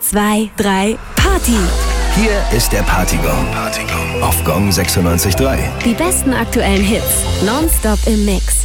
2, 3, Party! Hier ist der Partygong. Auf Gong 96.3. Die besten aktuellen Hits, nonstop im Mix.